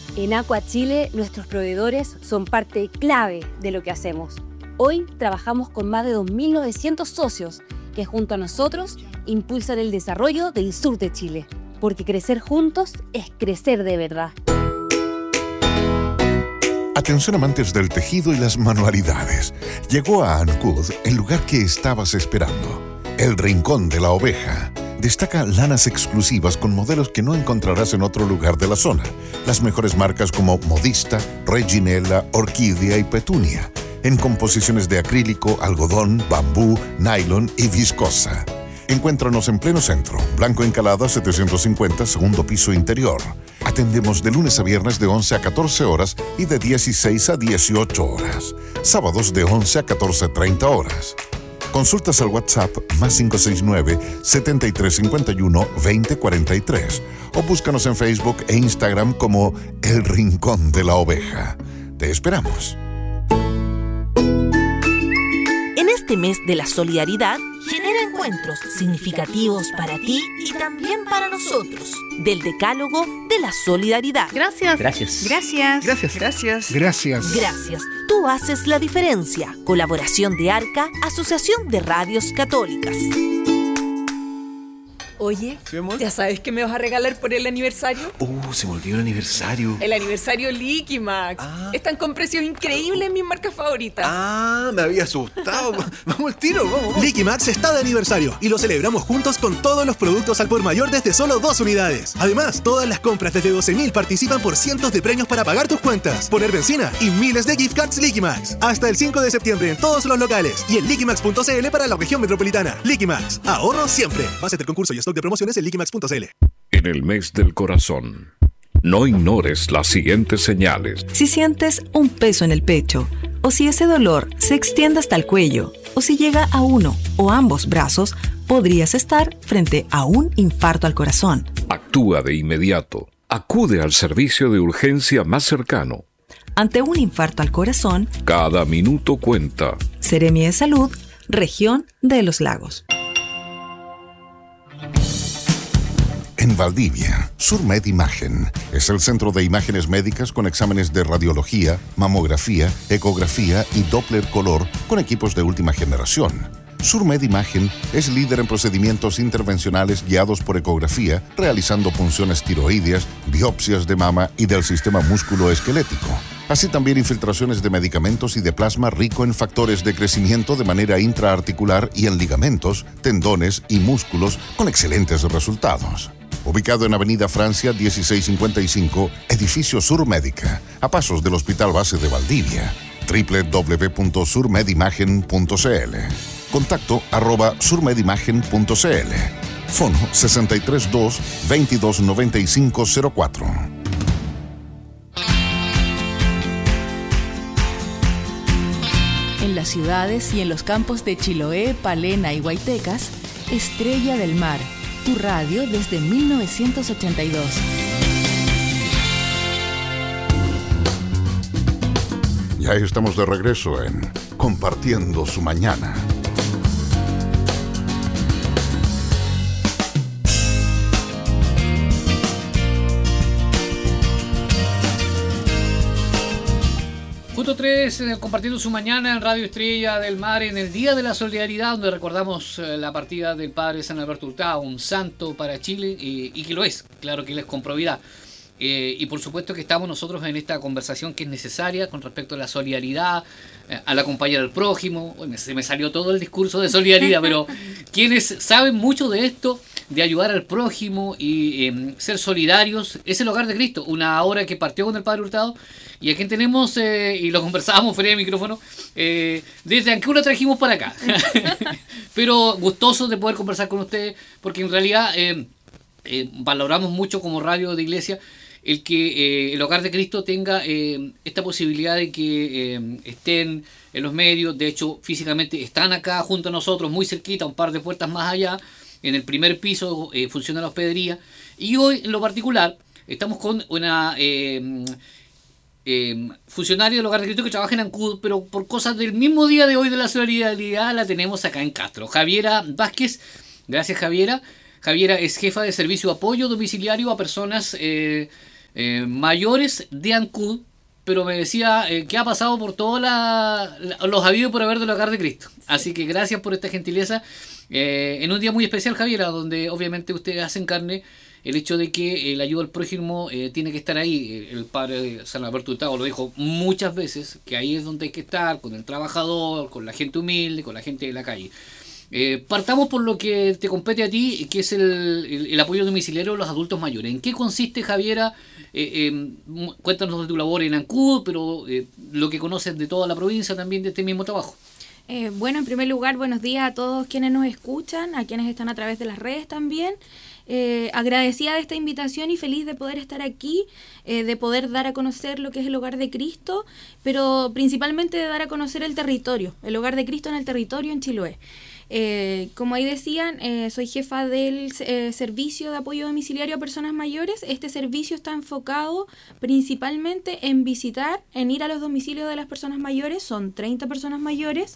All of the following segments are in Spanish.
En Aqua Chile, nuestros proveedores son parte clave de lo que hacemos. Hoy trabajamos con más de 2.900 socios que junto a nosotros impulsan el desarrollo del sur de Chile. Porque crecer juntos es crecer de verdad. Atención amantes del tejido y las manualidades. Llegó a Ancud el lugar que estabas esperando. El Rincón de la Oveja. Destaca lanas exclusivas con modelos que no encontrarás en otro lugar de la zona. Las mejores marcas como Modista, Reginella, Orquídea y Petunia. En composiciones de acrílico, algodón, bambú, nylon y viscosa. Encuéntranos en pleno centro, Blanco Encalada 750, segundo piso interior. Atendemos de lunes a viernes de 11 a 14 horas y de 16 a 18 horas. Sábados de 11 a 14:30 horas. Consultas al WhatsApp más 569-7351-2043 o búscanos en Facebook e Instagram como El Rincón de la Oveja. Te esperamos. En este mes de la solidaridad, genera encuentros significativos para ti y también para nosotros. Del Decálogo de la Solidaridad. Gracias. Gracias. Gracias. Gracias. Gracias. Gracias. Gracias. Tú haces la diferencia. Colaboración de ARCA, Asociación de Radios Católicas. Oye, ¿Sí, amor? ¿ya sabes qué me vas a regalar por el aniversario? Se me olvidó el aniversario. El aniversario Liqui Max. Están con precios increíbles en mis marcas favoritas. Me había asustado. Vamos al tiro, vamos. Liqui Max está de aniversario y lo celebramos juntos con todos los productos al por mayor desde solo 2 unidades. Además, todas las compras desde 12.000 participan por cientos de premios para pagar tus cuentas, poner benzina y miles de gift cards Liqui Max. Hasta el 5 de septiembre en todos los locales y en liquimax.cl para la región metropolitana. Liqui Max, ahorro siempre. Base del concurso y stock de promociones en liquimax.cl. En el mes del corazón, no ignores las siguientes señales. Si sientes un peso en el pecho, o si ese dolor se extiende hasta el cuello, o si llega a uno o ambos brazos, podrías estar frente a un infarto al corazón. Actúa de inmediato. Acude al servicio de urgencia más cercano. Ante un infarto al corazón, cada minuto cuenta. Seremi de Salud, Región de los Lagos. En Valdivia, Surmed Imagen es el centro de imágenes médicas con exámenes de radiología, mamografía, ecografía y Doppler color con equipos de última generación. Surmed Imagen es líder en procedimientos intervencionales guiados por ecografía, realizando punciones tiroideas, biopsias de mama y del sistema músculo-esquelético. Así también infiltraciones de medicamentos y de plasma rico en factores de crecimiento de manera intraarticular y en ligamentos, tendones y músculos con excelentes resultados. Ubicado en Avenida Francia 1655, Edificio Surmédica, a pasos del Hospital Base de Valdivia. www.surmedimagen.cl. Contacto @surmedimagen.cl. Fono 632 229504. En las ciudades y en los campos de Chiloé, Palena y Huaytecas, Estrella del Mar, tu radio desde 1982. Ya estamos de regreso en Compartiendo su Mañana. Punto 3, compartiendo su mañana en Radio Estrella del Mar, en el Día de la Solidaridad, donde recordamos la partida del padre San Alberto Hurtado, un santo para Chile, y que lo es, claro que él es con probidad. Y por supuesto que estamos nosotros en esta conversación que es necesaria con respecto a la solidaridad, al acompañar al prójimo. Se me salió todo el discurso de solidaridad, pero quienes saben mucho de esto, de ayudar al prójimo y ser solidarios, es el Hogar de Cristo, una obra que partió con el padre Hurtado, y a quien tenemos, y lo conversábamos fuera de micrófono, desde Ancud la trajimos para acá. Pero gustosos de poder conversar con ustedes, porque en realidad valoramos mucho como radio de iglesia el que el Hogar de Cristo tenga esta posibilidad de que estén en los medios. De hecho, físicamente están acá junto a nosotros, muy cerquita, un par de puertas más allá. En el primer piso funciona la hospedería. Y hoy, en lo particular, estamos con una funcionaria del Hogar de Cristo que trabaja en Ancud, pero por cosas del mismo día de hoy de la solidaridad la tenemos acá en Castro. Javiera Vázquez. Gracias, Javiera. Javiera es jefa de servicio de apoyo domiciliario a personas mayores de Ancud, pero me decía que ha pasado por todos los habidos por haber del Hogar de Cristo. Así que gracias por esta gentileza. En un día muy especial, Javiera, donde obviamente ustedes hacen carne el hecho de que la ayuda al prójimo tiene que estar ahí. El padre San Alberto Hurtado lo dijo muchas veces, que ahí es donde hay que estar, con el trabajador, con la gente humilde, con la gente de la calle. Partamos por lo que te compete a ti, que es el apoyo domiciliario a los adultos mayores. ¿En qué consiste, Javiera? Cuéntanos de tu labor en Ancud, pero lo que conoces de toda la provincia también de este mismo trabajo. Bueno, en primer lugar, buenos días a todos quienes nos escuchan, a quienes están a través de las redes también. Agradecida de esta invitación y feliz de poder estar aquí, de poder dar a conocer lo que es el Hogar de Cristo, pero principalmente de dar a conocer el territorio, el Hogar de Cristo en el territorio en Chiloé. Como ahí decían, soy jefa del servicio de apoyo domiciliario a personas mayores. Este servicio está enfocado principalmente en ir a los domicilios de las personas mayores. Son 30 personas mayores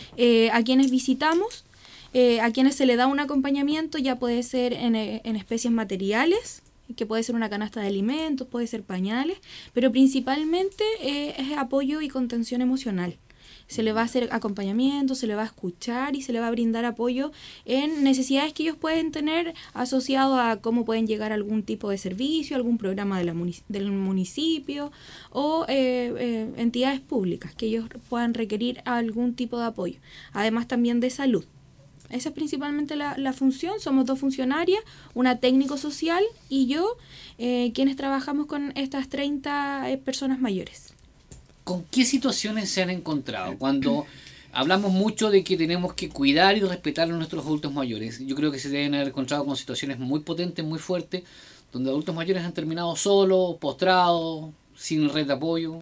a quienes visitamos, a quienes se le da un acompañamiento, ya puede ser en especies materiales, que puede ser una canasta de alimentos, puede ser pañales, pero principalmente es apoyo y contención emocional. Se le va a hacer acompañamiento, se le va a escuchar y se le va a brindar apoyo en necesidades que ellos pueden tener asociado a cómo pueden llegar a algún tipo de servicio, algún programa del municipio o entidades públicas que ellos puedan requerir algún tipo de apoyo. Además también de salud. Esa es principalmente la función. Somos 2 funcionarias, una técnico social y yo, quienes trabajamos con estas 30 personas mayores. ¿Con qué situaciones se han encontrado? Cuando hablamos mucho de que tenemos que cuidar y respetar a nuestros adultos mayores, yo creo que se deben haber encontrado con situaciones muy potentes, muy fuertes, donde adultos mayores han terminado solos, postrados, sin red de apoyo.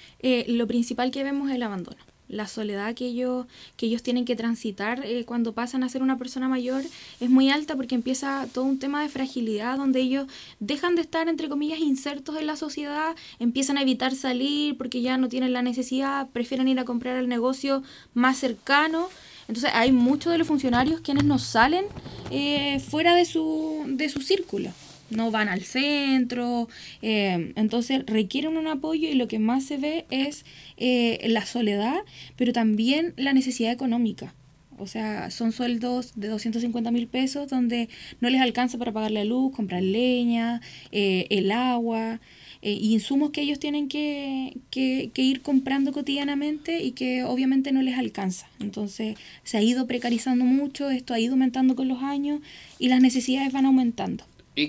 Lo principal que vemos es el abandono. La soledad que ellos tienen que transitar cuando pasan a ser una persona mayor es muy alta, porque empieza todo un tema de fragilidad donde ellos dejan de estar, entre comillas, insertos en la sociedad, empiezan a evitar salir porque ya no tienen la necesidad, prefieren ir a comprar al negocio más cercano. Entonces hay muchos de los funcionarios quienes no salen fuera de su círculo. No van al centro, entonces requieren un apoyo, y lo que más se ve es la soledad, pero también la necesidad económica. O sea, son sueldos de 250.000 pesos donde no les alcanza para pagar la luz, comprar leña, el agua, y insumos que ellos tienen que ir comprando cotidianamente y que obviamente no les alcanza. Entonces se ha ido precarizando mucho, esto ha ido aumentando con los años y las necesidades van aumentando.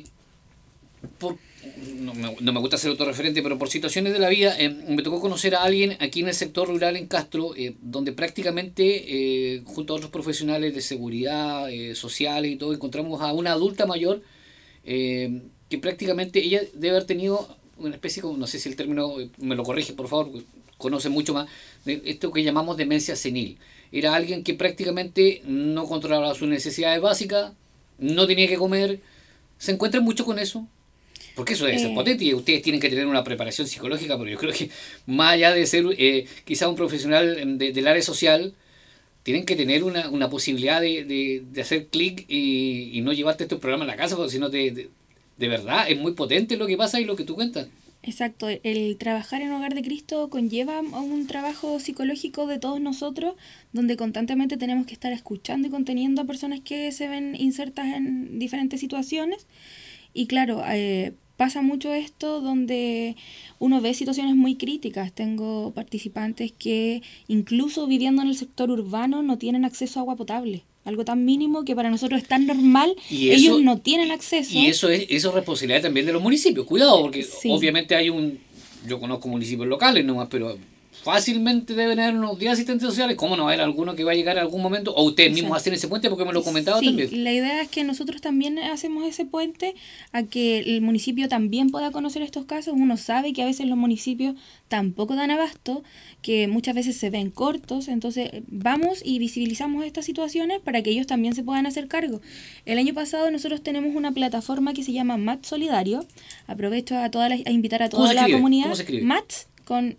No me gusta ser autorreferente, pero por situaciones de la vida me tocó conocer a alguien aquí en el sector rural en Castro, donde prácticamente junto a otros profesionales de seguridad sociales y todo, encontramos a una adulta mayor que prácticamente ella debe haber tenido una especie, no sé si el término me lo corrige por favor, conoce mucho más, de esto que llamamos demencia senil. Era alguien que prácticamente no controlaba sus necesidades básicas, no tenía que comer. ¿Se encuentran mucho con eso? Porque eso debe ser potente y ustedes tienen que tener una preparación psicológica, pero yo creo que más allá de ser quizá un profesional del área social, tienen que tener una posibilidad de hacer clic y no llevarte estos programas a la casa, porque si no de verdad es muy potente lo que pasa y lo que tú cuentas. Exacto, el trabajar en Hogar de Cristo conlleva un trabajo psicológico de todos nosotros, donde constantemente tenemos que estar escuchando y conteniendo a personas que se ven insertas en diferentes situaciones. Y claro, pasa mucho esto donde uno ve situaciones muy críticas. Tengo participantes que incluso viviendo en el sector urbano no tienen acceso a agua potable. Algo tan mínimo que para nosotros es tan normal, y eso, ellos no tienen acceso. Y eso es responsabilidad también de los municipios. Cuidado, porque sí, obviamente yo conozco municipios locales nomás, pero fácilmente deben haber unos 10 asistentes sociales. ¿Cómo no va a haber alguno que va a llegar a algún momento? O ustedes mismos hacen ese puente, porque me lo comentaba también. Sí, la idea es que nosotros también hacemos ese puente a que el municipio también pueda conocer estos casos. Uno sabe que a veces los municipios tampoco dan abasto, que muchas veces se ven cortos, entonces vamos y visibilizamos estas situaciones para que ellos también se puedan hacer cargo. El año pasado nosotros tenemos una plataforma que se llama MAT Solidario. Aprovecho a invitar a toda la comunidad. ¿Cómo se escribe? MAT con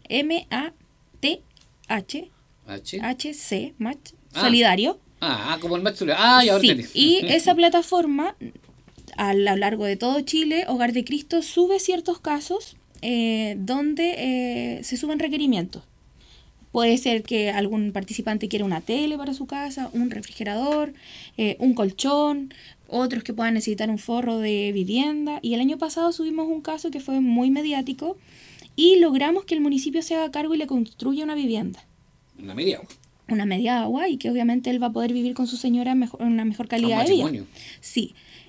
MATHC, MAT Solidario. Como el MAT Solidario. Ya ahora sí, entendí. y esa plataforma a lo largo de todo Chile, Hogar de Cristo sube ciertos casos donde se suben requerimientos. Puede ser que algún participante quiera una tele para su casa, un refrigerador, un colchón, otros que puedan necesitar un forro de vivienda. Y el año pasado subimos un caso que fue muy mediático y logramos que el municipio se haga cargo y le construya una vivienda. Una media agua. Una media agua, y que obviamente él va a poder vivir con su señora en una mejor calidad de vida. Sí.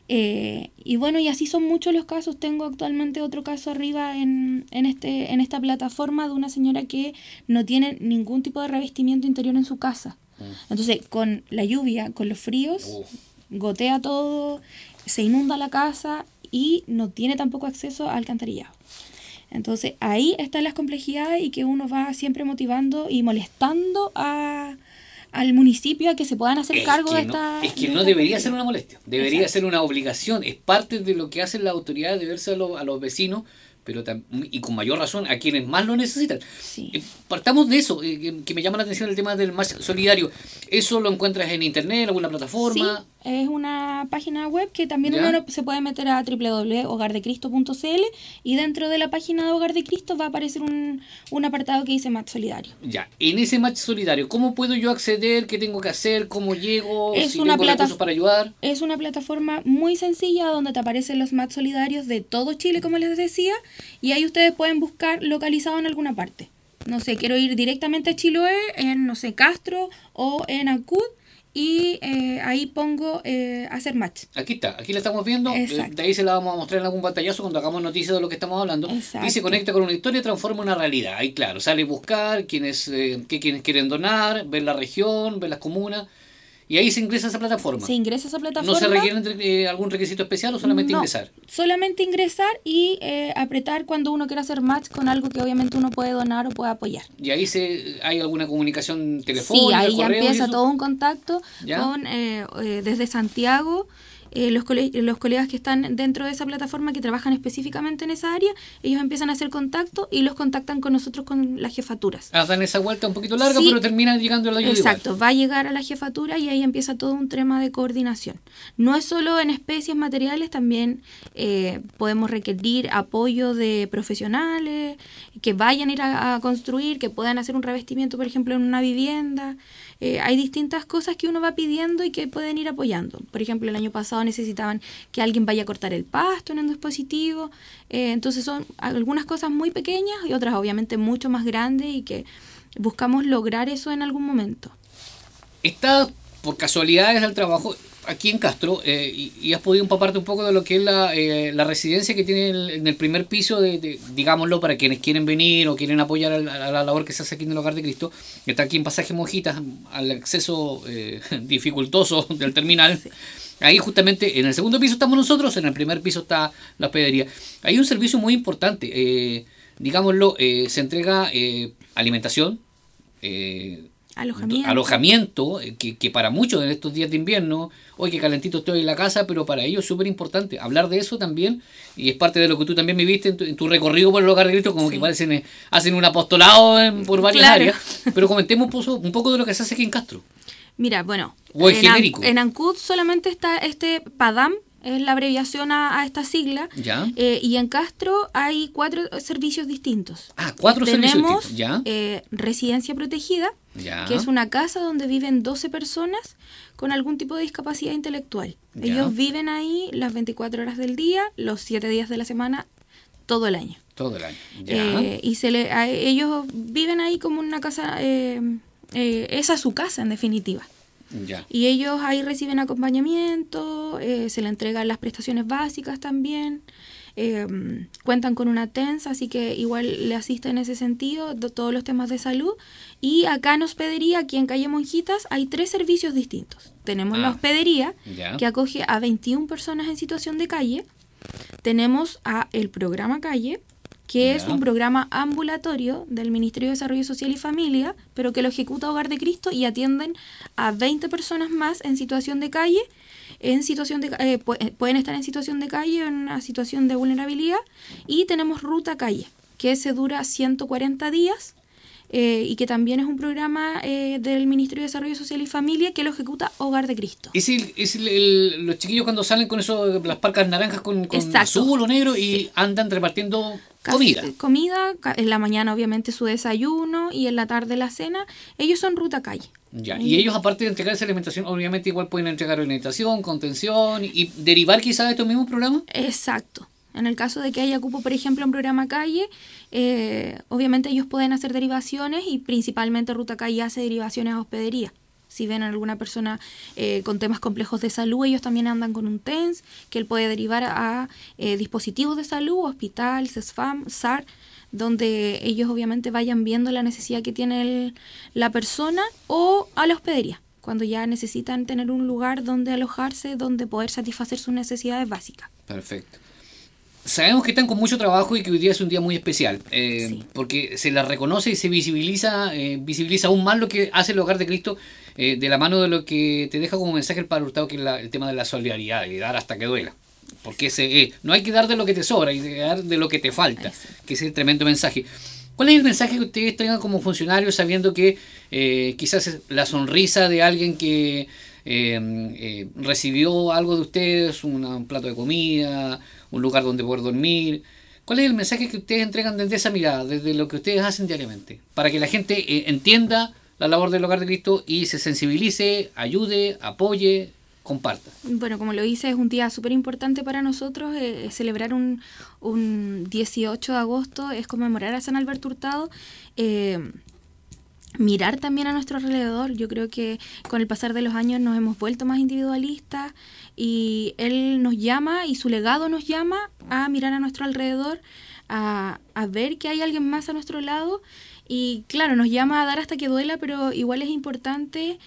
Y bueno, y así son muchos los casos. Tengo actualmente otro caso arriba en esta plataforma de una señora que no tiene ningún tipo de revestimiento interior en su casa. Entonces, con la lluvia, con los fríos, gotea todo, se inunda la casa y no tiene tampoco acceso al alcantarillado. Entonces, ahí están las complejidades, y que uno va siempre motivando y molestando al municipio a que se puedan hacer cargo de esta... Es que no debería ser una molestia, debería ser una obligación. Es parte de lo que hacen las autoridades de verse a los vecinos, pero y con mayor razón a quienes más lo necesitan. Sí. Partamos de eso, que me llama la atención el tema del match solidario. ¿Eso lo encuentras en internet, en alguna plataforma? Sí, es una página web que también uno se puede meter a www.hogardecristo.cl, y dentro de la página de Hogar de Cristo va a aparecer un apartado que dice match solidario. Ya, en ese match solidario, ¿cómo puedo yo acceder? ¿Qué tengo que hacer? ¿Cómo llego? Es si una tengo recursos para ayudar. Es una plataforma muy sencilla donde te aparecen los match solidarios de todo Chile, como les decía, y ahí ustedes pueden buscar localizado en alguna parte. No sé, quiero ir directamente a Chiloé, en, no sé, Castro o en Ancud, y ahí pongo hacer match. Aquí está, aquí la estamos viendo. Exacto. De ahí se la vamos a mostrar en algún pantallazo cuando hagamos noticias de lo que estamos hablando. Exacto. Y se conecta con una historia, transforma una realidad. Ahí claro, sale a buscar quienes quieren donar, ver la región, ver las comunas. Y ahí se ingresa a esa plataforma. Se ingresa a esa plataforma. ¿No se requiere algún requisito especial o solamente ingresar? Solamente ingresar y apretar cuando uno quiera hacer match con algo que obviamente uno puede donar o puede apoyar. ¿Y ahí hay alguna comunicación telefónica? Sí, ahí ya empieza eso? todo un contacto con desde Santiago. Los colegas que están dentro de esa plataforma, que trabajan específicamente en esa área, ellos empiezan a hacer contacto y los contactan con nosotros, con las jefaturas. Dan esa vuelta un poquito larga, sí, pero terminan llegando a la ayuda. Exacto, igual. Va a llegar a la jefatura y ahí empieza todo un tema de coordinación. No es solo en especies materiales, también podemos requerir apoyo de profesionales que vayan a ir a construir, que puedan hacer un revestimiento, por ejemplo, en una vivienda. Hay distintas cosas que uno va pidiendo y que pueden ir apoyando. Por ejemplo, el año pasado necesitaban que alguien vaya a cortar el pasto en un dispositivo. Entonces son algunas cosas muy pequeñas y otras obviamente mucho más grandes, y que buscamos lograr eso en algún momento. Está por casualidades del trabajo aquí en Castro, y has podido empaparte un poco de lo que es la residencia que tiene en el primer piso, digámoslo, para quienes quieren venir o quieren apoyar a la labor que se hace aquí en el Hogar de Cristo. Está aquí en Pasaje Monjitas, al acceso dificultoso del terminal. Sí. Ahí justamente en el segundo piso estamos nosotros, en el primer piso está la hospedería. Hay un servicio muy importante, digámoslo, se entrega alimentación, alojamiento, que para muchos en estos días de invierno, hoy que calentito estoy en la casa, pero para ellos es súper importante hablar de eso también, y es parte de lo que tú también viviste en tu recorrido por el Hogar de Cristo, como que parecen, hacen un apostolado por varias áreas, pero comentemos un poco de lo que se hace aquí en Castro. Mira, bueno, ¿o es genérico? En Ancud solamente está este PADAM, es la abreviación a esta sigla. ¿Ya? Y en Castro hay 4 servicios distintos. 4 servicios distintos. ¿Ya? Residencia protegida, ¿ya? Que es una casa donde viven 12 personas con algún tipo de discapacidad intelectual. ¿Ya? Ellos viven ahí las 24 horas del día, los 7 días de la semana, todo el año. Todo el año. ¿Ya? Y ellos viven ahí como una casa, esa es su casa en definitiva. Ya. Y ellos ahí reciben acompañamiento, se le entregan las prestaciones básicas también, cuentan con una TENS, así que igual le asiste en ese sentido, todos los temas de salud. Y acá en hospedería, aquí en Calle Monjitas, hay 3 servicios distintos. Tenemos la hospedería, ya, que acoge a 21 personas en situación de calle. Tenemos el programa Calle, que es un programa ambulatorio del Ministerio de Desarrollo Social y Familia, pero que lo ejecuta Hogar de Cristo, y atienden a 20 personas más en situación de calle, pueden estar en situación de calle o en una situación de vulnerabilidad. Y tenemos Ruta Calle, que se dura 140 días, y que también es un programa del Ministerio de Desarrollo Social y Familia que lo ejecuta Hogar de Cristo. Es los chiquillos cuando salen con eso, las parcas naranjas con azul o negro y andan repartiendo comida. En la mañana obviamente su desayuno y en la tarde la cena. Ellos son Ruta Calle. Ya, y ellos aparte de entregar esa alimentación, obviamente igual pueden entregar orientación, contención y derivar quizás de estos mismos programas. Exacto. En el caso de que haya cupo, por ejemplo, en programa Calle, obviamente ellos pueden hacer derivaciones y principalmente Ruta Calle hace derivaciones a hospedería. Si ven a alguna persona con temas complejos de salud, ellos también andan con un TENS que él puede derivar a dispositivos de salud, hospital, CESFAM, SAR, donde ellos obviamente vayan viendo la necesidad que tiene la persona, o a la hospedería, cuando ya necesitan tener un lugar donde alojarse, donde poder satisfacer sus necesidades básicas. Perfecto. Sabemos que están con mucho trabajo y que hoy día es un día muy especial, porque se les reconoce y se visibiliza aún más lo que hace el Hogar de Cristo, de la mano de lo que te deja como mensaje el Padre Hurtado, que es el tema de la solidaridad y dar hasta que duela. Porque no hay que dar de lo que te sobra, hay que dar de lo que te falta, que es el tremendo mensaje. ¿Cuál es el mensaje que ustedes tengan como funcionarios, sabiendo que quizás la sonrisa de alguien que recibió algo de ustedes, un plato de comida, un lugar donde poder dormir? ¿Cuál es el mensaje que ustedes entregan desde esa mirada, desde lo que ustedes hacen diariamente? Para que la gente entienda la labor del Hogar de Cristo y se sensibilice, ayude, apoye, comparta. Bueno, como lo dice, es un día súper importante para nosotros. Celebrar un 18 de agosto es conmemorar a San Alberto Hurtado. Mirar también a nuestro alrededor. Yo creo que con el pasar de los años nos hemos vuelto más individualistas y él nos llama y su legado nos llama a mirar a nuestro alrededor, a ver que hay alguien más a nuestro lado. Y claro, nos llama a dar hasta que duela, pero igual es importante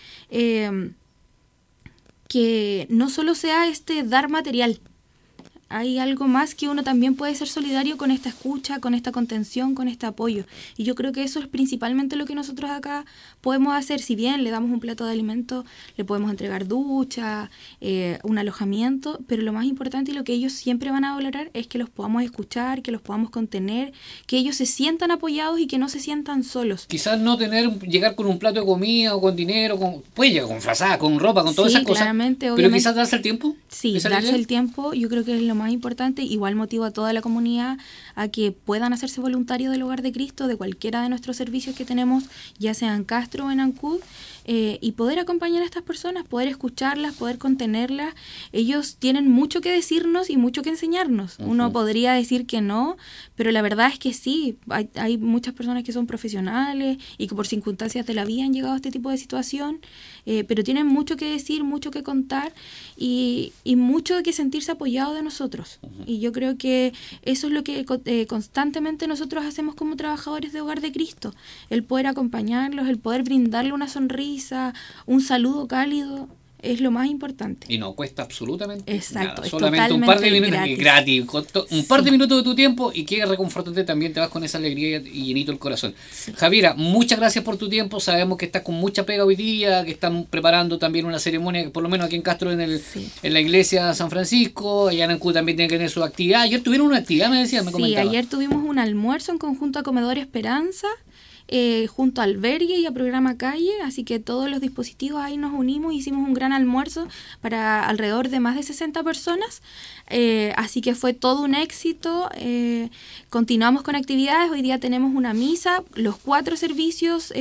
que no solo sea dar material. Hay algo más, que uno también puede ser solidario con esta escucha, con esta contención, con este apoyo. Y yo creo que eso es principalmente lo que nosotros acá podemos hacer. Si bien le damos un plato de alimento, le podemos entregar ducha, un alojamiento, pero lo más importante y lo que ellos siempre van a valorar es que los podamos escuchar, que los podamos contener, que ellos se sientan apoyados y que no se sientan solos. Quizás no llegar con un plato de comida o con dinero, puede llegar con frazada, con ropa, con todas esas cosas. Claramente, pero quizás darse el tiempo. Sí, darse el tiempo, yo creo que es lo más importante. Igual motivo a toda la comunidad a que puedan hacerse voluntarios del Hogar de Cristo, de cualquiera de nuestros servicios que tenemos, ya sea en Castro o en Ancud, y poder acompañar a estas personas, poder escucharlas, poder contenerlas. Ellos tienen mucho que decirnos y mucho que enseñarnos. Uno podría decir que no, pero la verdad es que sí, hay muchas personas que son profesionales y que por circunstancias de la vida han llegado a este tipo de situación, pero tienen mucho que decir, mucho que contar y mucho que sentirse apoyados de nosotros. Y yo creo que eso es lo que constantemente nosotros hacemos como trabajadores de Hogar de Cristo, el poder acompañarlos, el poder brindarle una sonrisa, un saludo cálido, es lo más importante. Y no cuesta absolutamente Exacto, nada. Solamente un par de minutos gratis. Un par de minutos de tu tiempo y qué reconfortante también, te vas con esa alegría y llenito el corazón. Sí. Javiera, muchas gracias por tu tiempo. Sabemos que estás con mucha pega hoy día, que están preparando también una ceremonia, que por lo menos aquí en Castro, en la iglesia San Francisco. Allá en Ancud también tienen que tener su actividad. Ayer tuvieron una actividad, me comentaba. Sí, ayer tuvimos un almuerzo en conjunto a Comedor Esperanza, junto a Albergue y a Programa Calle, así que todos los dispositivos ahí nos unimos, hicimos un gran almuerzo para alrededor de más de 60 personas, así que fue todo un éxito. Continuamos con actividades, hoy día tenemos una misa, los 5 servicios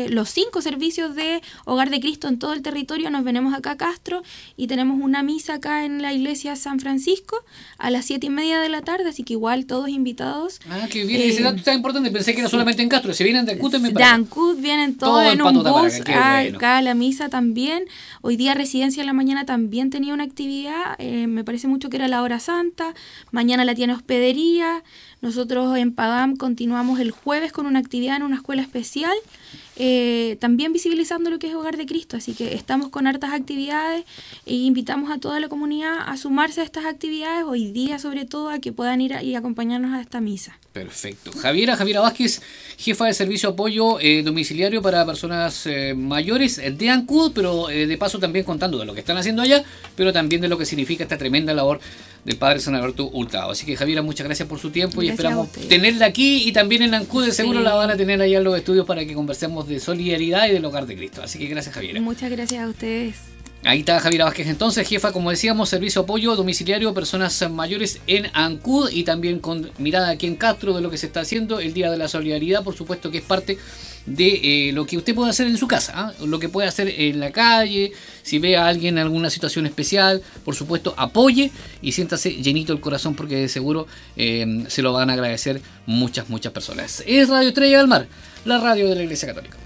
de Hogar de Cristo en todo el territorio, nos venimos acá a Castro y tenemos una misa acá en la iglesia San Francisco a las 7:30 de la tarde, así que igual todos invitados. Ah, que bien, ese dato está importante, pensé que era solamente en Castro, se vienen de Ancud. De Ancud vienen todos en un bus, acá a la misa también. Hoy día Residencia en la mañana también tenía una actividad, me parece mucho que era la hora santa, mañana la tiene hospedería. Nosotros en Padam continuamos el jueves con una actividad en una escuela especial, también visibilizando lo que es Hogar de Cristo, así que estamos con hartas actividades e invitamos a toda la comunidad a sumarse a estas actividades, hoy día sobre todo a que puedan ir y acompañarnos a esta misa. Perfecto. Javiera Vázquez, jefa de servicio apoyo domiciliario para personas mayores de Ancud, pero de paso también contando de lo que están haciendo allá, pero también de lo que significa esta tremenda labor del padre San Alberto Hurtado. Así que Javiera, muchas gracias por su tiempo y Gracias esperamos a ustedes. tenerla aquí y también en Ancud, de seguro Sí. la van a tener allá en los estudios para que conversemos de solidaridad y del hogar de Cristo. Así que gracias, Javiera. Muchas gracias a ustedes. Ahí está Javiera Vázquez entonces, jefa, como decíamos, servicio apoyo domiciliario a personas mayores en Ancud y también con mirada aquí en Castro de lo que se está haciendo, el Día de la Solidaridad, por supuesto que es parte de lo que usted puede hacer en su casa, lo que puede hacer en la calle, si ve a alguien en alguna situación especial, por supuesto apoye y siéntase llenito el corazón porque de seguro se lo van a agradecer muchas personas. Es Radio Estrella del Mar, la radio de la Iglesia Católica.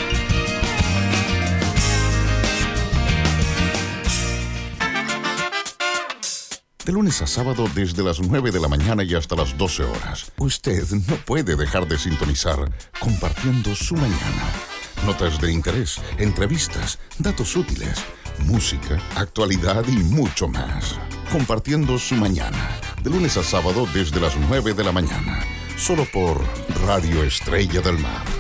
De lunes a sábado desde las 9 de la mañana y hasta las 12 horas. Usted no puede dejar de sintonizar Compartiendo su Mañana. Notas de interés, entrevistas, datos útiles, música, actualidad y mucho más. Compartiendo su Mañana. De lunes a sábado desde las 9 de la mañana. Solo por Radio Estrella del Mar.